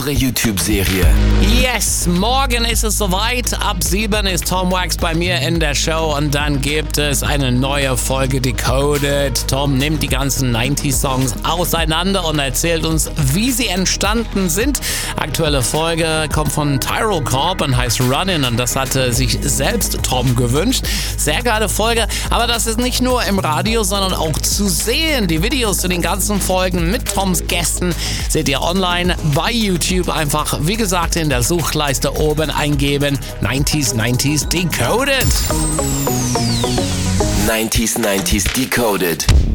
unsere YouTube-Serie. Yes, morgen ist es soweit. Ab 7 ist Tom Wax bei mir in der Show und dann gibt es eine neue Folge Decoded. Tom nimmt die ganzen 90s-Songs auseinander und erzählt uns, wie sie entstanden sind. Aktuelle Folge kommt von Tyrell Corp und heißt Runnin' und das hatte sich selbst Tom gewünscht. Sehr geile Folge, aber das ist nicht nur im Radio, sondern auch zu sehen. Die Videos zu den ganzen Folgen mit Toms Gästen seht ihr online bei YouTube. Einfach, wie gesagt, in der Suchleiste oben eingeben 90s Decoded. 90s Decoded.